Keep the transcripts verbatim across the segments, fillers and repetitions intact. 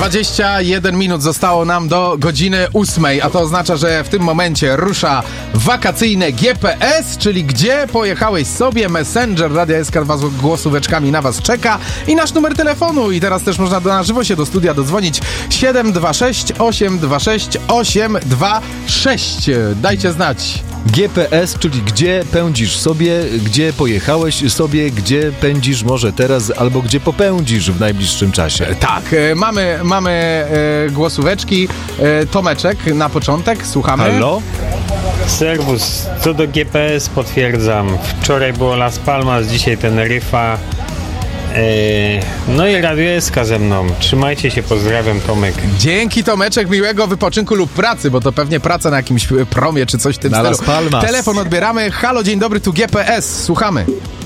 dwadzieścia jeden minut zostało nam do godziny ósmej, a to oznacza, że w tym momencie rusza wakacyjne G P S, czyli gdzie pojechałeś sobie. Messenger Radia S K dwa z głosóweczkami na was czeka i nasz numer telefonu. I teraz też można do, na żywo się do studia dodzwonić siedem dwa sześć osiem dwa sześć osiem dwa sześć. Dajcie znać. G P S, czyli gdzie pędzisz sobie, gdzie pojechałeś sobie, gdzie pędzisz może teraz, albo gdzie popędzisz w najbliższym czasie. Tak, e, mamy, mamy e, głosóweczki. E, Tomeczek na początek, słuchamy. Halo? Serwus, co do G P S potwierdzam. Wczoraj było Las Palmas, dzisiaj Teneryfa. Eee, no i Radio S K ze mną. Trzymajcie się, pozdrawiam, Tomek. Dzięki, Tomeczek, miłego wypoczynku lub pracy, bo to pewnie praca na jakimś promie czy coś w tym na stylu. Las Palmas. Telefon odbieramy. Halo, dzień dobry, tu G P S, słuchamy.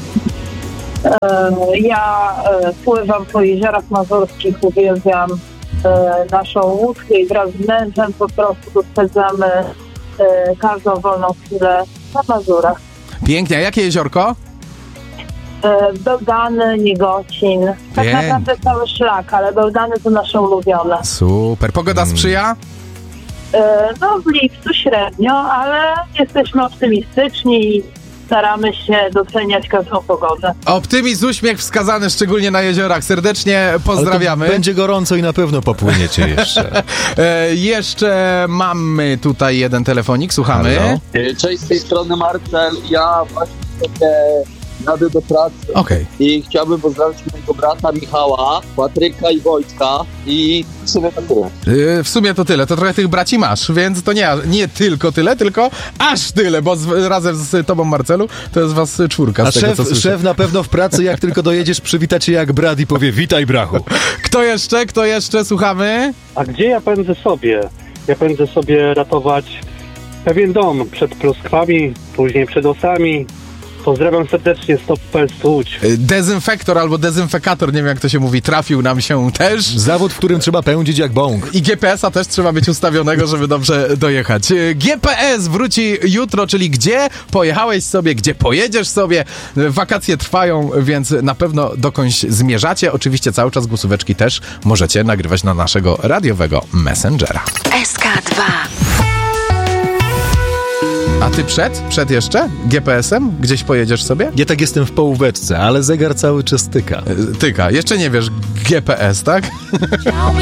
E, ja e, pływam po jeziorach mazurskich, uwielbiam e, naszą łódkę i wraz z mężem po prostu spędzamy e, każdą wolną chwilę na Mazurach. Pięknie, a jakie jeziorko? Bełdany, Niegocin. Tak Pięknie. naprawdę cały szlak, ale Bełdany to nasze ulubione. Super, pogoda Mm. sprzyja? E, no w lipcu średnio, ale jesteśmy optymistyczni i staramy się doceniać każdą pogodę. Optymizm, uśmiech wskazany szczególnie na jeziorach. Serdecznie pozdrawiamy. Ale to będzie gorąco i na pewno popłyniecie jeszcze. E, jeszcze mamy tutaj jeden telefonik, słuchamy. Halo? Cześć, z tej strony Marcel. Ja właśnie sobie jadę do pracy Okej. i chciałbym pozdrowić mojego brata Michała, Patryka i Wojtka i w sumie to tyle. E, w sumie to tyle, to trochę tych braci masz, więc to nie, nie tylko tyle, tylko aż tyle, bo z, razem z tobą, Marcelu, to jest was czwórka. A z tego, szef, co słyszę. szef na pewno w pracy, jak tylko dojedziesz, przywita cię jak brat i powie witaj, brachu. Kto jeszcze? Kto jeszcze? Słuchamy? A gdzie ja pędzę sobie? Ja pędzę sobie ratować pewien dom przed pluskwami, później przed osami. Pozdrawiam serdecznie, Stop P S Łódź. E, Dezynfektor albo dezynfekator, nie wiem jak to się mówi, trafił nam się też. Zawód, w którym trzeba pędzić jak bąk. I G P S a też trzeba mieć ustawionego, żeby dobrze dojechać. E, G P S wróci jutro, czyli gdzie pojechałeś sobie, gdzie pojedziesz sobie. E, Wakacje trwają, więc na pewno dokądś zmierzacie. Oczywiście cały czas głosóweczki też możecie nagrywać na naszego radiowego Messengera. S K dwa. A ty przed? Przed jeszcze? G P S em? Gdzieś pojedziesz sobie? Ja tak jestem w połóweczce, ale zegar cały czas tyka. E, Tyka. Jeszcze nie wiesz G P S, tak?